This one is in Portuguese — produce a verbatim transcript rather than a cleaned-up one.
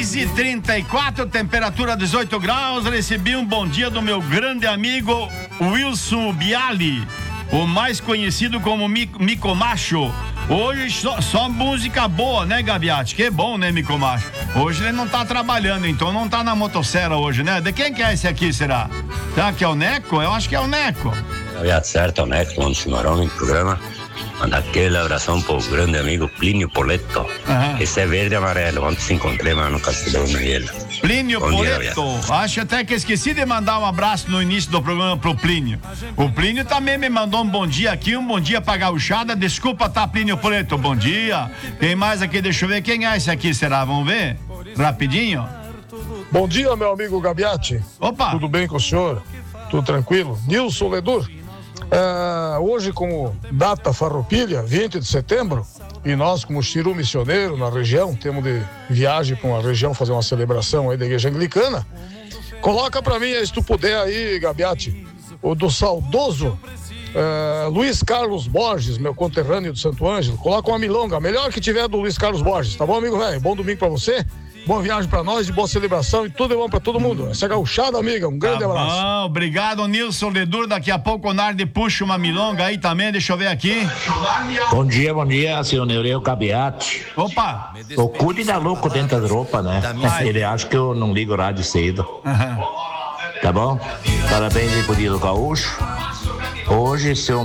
seis e trinta e quatro, temperatura dezoito graus. Recebi um bom dia do meu grande amigo Wilson Biali, o mais conhecido como Mico Macho. Hoje só, só música boa, né, Gabiati? Que bom, né, Mico Macho? Hoje ele não tá trabalhando, então não tá na motosserra hoje, né? De quem que é esse aqui, será? Será que é o Neco? Eu acho que é o Neco. Gabiati, certo, o Neco, quando Cimarrão em programa. Manda aquele abração pro grande amigo Plínio Poletto. Uhum. Esse é verde e amarelo. Ontem se encontrei lá no Castelão na Ilha. Plínio Bom Poletto. Dia, acho até que esqueci de mandar um abraço no início do programa pro Plínio. O Plínio também me mandou um bom dia aqui, um bom dia pra gauchada. Desculpa, tá, Plínio Poletto? Bom dia. Quem mais aqui? Deixa eu ver. Quem é esse aqui, será? Vamos ver? Rapidinho. Bom dia, meu amigo Gabiati. Opa. Tudo bem com o senhor? Tudo tranquilo? Nilson Ledur. Uh, hoje, como data farroupilha, vinte de setembro, e nós, como Chiru missioneiro na região, temos de viagem para uma região fazer uma celebração aí da igreja anglicana. Coloca para mim, se tu puder aí, Gabiati, o do saudoso uh, Luiz Carlos Borges, meu conterrâneo do Santo Ângelo. Coloca uma milonga, melhor que tiver do Luiz Carlos Borges, tá bom, amigo velho? Bom domingo para você. Boa viagem pra nós e boa celebração e tudo é bom pra todo mundo. Essa é gauchada, amiga. Um grande tá abraço. Bom, obrigado, Nilson Ledur. Daqui a pouco o Nardi puxa uma milonga aí também. Deixa eu ver aqui. Bom dia, bom dia, senhor Neureu Gabiati. Opa! O cuide da louco dentro das roupas, né? Ele acha que eu não ligo o rádio cedo. Uhum. Tá bom? Parabéns aí pro dia do gaúcho. Hoje, seu